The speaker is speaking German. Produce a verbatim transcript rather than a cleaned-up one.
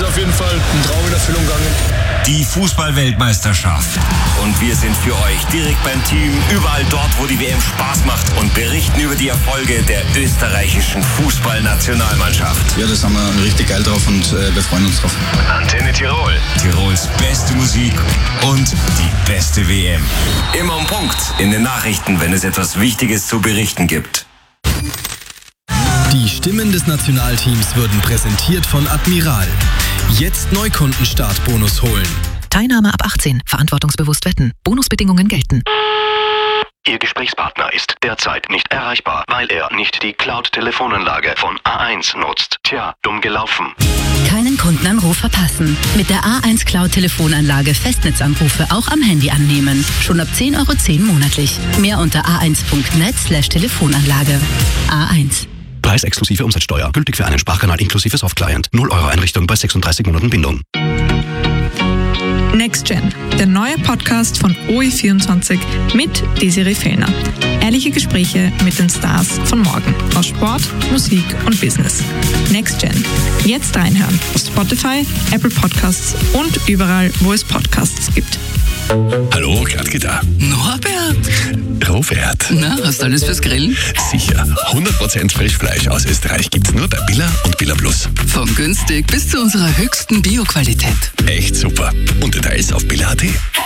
ist auf jeden Fall ein Traum in Erfüllung gegangen. Die Fußball-Weltmeisterschaft. Und wir sind für euch direkt beim Team, überall dort, wo die W M Spaß macht und berichten über die Erfolge der österreichischen Fußballnationalmannschaft. Ja, da sind wir richtig geil drauf und äh, wir freuen uns drauf. Antenne Tirol. Tirols beste Musik und die beste W M. Immer um Punkt in den Nachrichten, wenn es etwas Wichtiges zu berichten gibt. Die Stimmen des Nationalteams wurden präsentiert von Admiral. Jetzt Neukundenstart-Bonus holen. Teilnahme ab achtzehn. Verantwortungsbewusst wetten. Bonusbedingungen gelten. Ihr Gesprächspartner ist derzeit nicht erreichbar, weil er nicht die Cloud-Telefonanlage von A eins nutzt. Tja, dumm gelaufen. Keinen Kundenanruf verpassen. Mit der A eins Cloud-Telefonanlage Festnetzanrufe auch am Handy annehmen. Schon ab zehn Euro zehn monatlich. Mehr unter a eins punkt net slash Telefonanlage. A eins. Preis exklusive Umsatzsteuer. Gültig für einen Sprachkanal inklusive Softclient. null Euro Einrichtung bei sechsunddreißig Monaten Bindung. Next Gen, der neue Podcast von O E vierundzwanzig mit Desiree Fellner. Ehrliche Gespräche mit den Stars von morgen aus Sport, Musik und Business. Next Gen. Jetzt reinhören auf Spotify, Apple Podcasts und überall, wo es Podcasts gibt. Hallo, Gradke da. Norbert. Robert. Na, hast du alles fürs Grillen? Sicher. hundert Prozent Frischfleisch aus Österreich gibt's nur bei Billa und Billa Plus. Von günstig bis zu unserer höchsten Bioqualität. Echt super. Und Details auf billa punkt at.